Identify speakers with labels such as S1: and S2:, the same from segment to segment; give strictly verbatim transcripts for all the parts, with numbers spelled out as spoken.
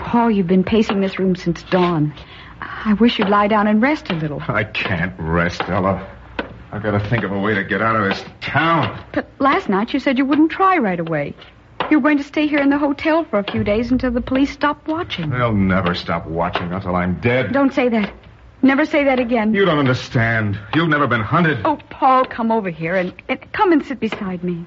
S1: Paul, you've been pacing this room since dawn. I wish you'd lie down and rest a little.
S2: I can't rest, Ella. I've got to think of a way to get out of this town.
S1: But last night you said you wouldn't try right away. You were going to stay here in the hotel for a few days until the police stopped watching.
S2: They'll never stop watching until I'm dead.
S1: Don't say that. Never say that again.
S2: You don't understand. You've never been hunted.
S1: Oh, Paul, come over here and, and come and sit beside me.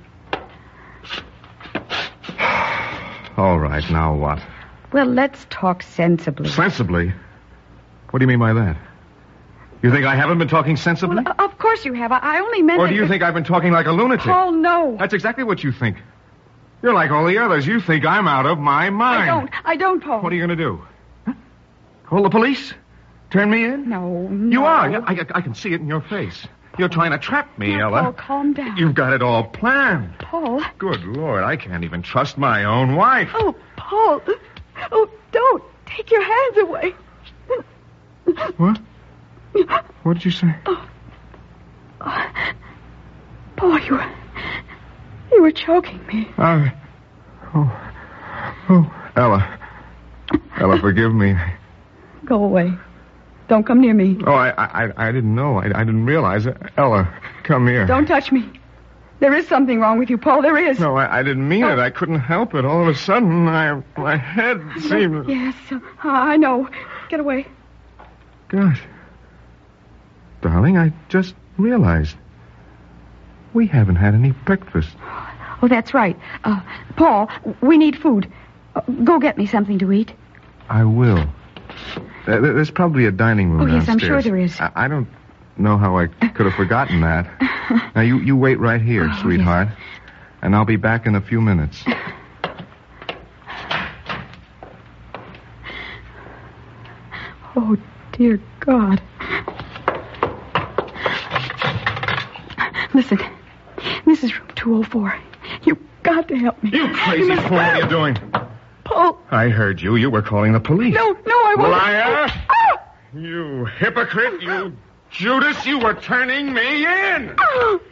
S2: All right, now what?
S1: Well, let's talk sensibly.
S2: Sensibly? What do you mean by that? You think I haven't been talking sensibly?
S1: Well, of course you have. I, I only meant
S2: Or
S1: that
S2: do you
S1: you're-
S2: think I've been talking like a lunatic?
S1: Paul, no.
S2: That's exactly what you think. You're like all the others. You think I'm out of my mind.
S1: I don't. I don't, Paul.
S2: What are you going to do? Huh? Call the police? Turn me in?
S1: No, no.
S2: You are. I, I, I can see it in your face. You're trying to trap me,
S1: Now,
S2: Ella.
S1: Paul, calm down.
S2: You've got it all planned.
S1: Paul.
S2: Good Lord, I can't even trust my own wife.
S1: Oh, Paul. Oh, don't. Take your hands away.
S2: What? What did you say?
S1: Oh. Oh. Paul, you were... You were choking me.
S2: I... Oh. Oh, Ella. Ella, forgive me.
S1: Go away. Don't come near me.
S2: Oh, I I, I didn't know. I, I didn't realize it. Ella, come here.
S1: Don't touch me. There is something wrong with you, Paul. There is.
S2: No, I, I didn't mean
S1: Oh.
S2: it. I couldn't help it. All of a sudden, I, my head seemed...
S1: Yes, uh, I know. Get away.
S2: Gosh. Darling, I just realized. We haven't had any breakfast.
S1: Oh, that's right. Uh, Paul, we need food. Uh, go get me something to eat.
S2: I will. Uh, there's probably a dining room
S1: Oh, yes, I'm
S2: downstairs.
S1: sure there is.
S2: I, I don't know how I could have forgotten that. Now, you, you wait right here,
S1: Oh,
S2: sweetheart. And I'll be back in a few minutes.
S1: Oh, dear God. Listen, this is room two oh four. You've got to help me.
S2: You crazy
S1: must-
S2: fool, what are you doing?
S1: Paul.
S2: I heard you. You were calling the police.
S1: No, no, I won't.
S2: Liar!
S1: Ah!
S2: You hypocrite, you Judas, you were turning me in!
S1: Ah!